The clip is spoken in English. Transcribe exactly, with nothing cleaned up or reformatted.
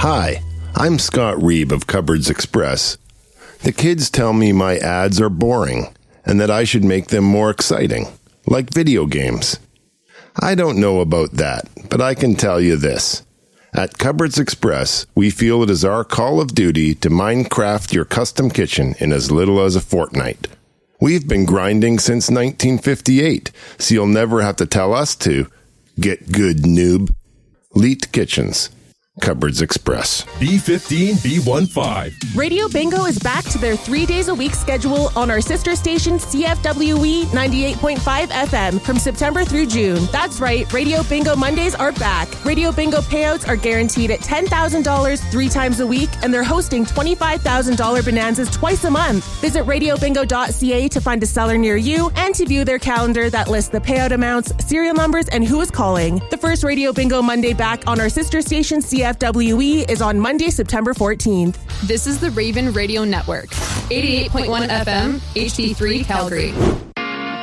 Hi, I'm Scott Reeb of Cupboards Express. The kids tell me my ads are boring and that I should make them more exciting, like video games. I don't know about that, but I can tell you this. At Cupboards Express, we feel it is our call of duty to Minecraft your custom kitchen in as little as a fortnight. We've been grinding since nineteen fifty-eight, so you'll never have to tell us to. Get good, noob. Leet Kitchens. Cupboards Express. B fifteen B fifteen. Radio Bingo is back to their three days a week schedule on our sister station C F W E ninety-eight point five F M from September through June. That's right, Radio Bingo Mondays are back. Radio Bingo payouts are guaranteed at ten thousand dollars three times a week, and they're hosting twenty-five thousand dollars bonanzas twice a month. Visit radio bingo dot c a to find a seller near you and to view their calendar that lists the payout amounts, serial numbers, and who is calling. The first Radio Bingo Monday back on our sister station C F W E is on Monday, September fourteenth. This is the Raven Radio Network, eighty-eight point one F M, H D three Calgary.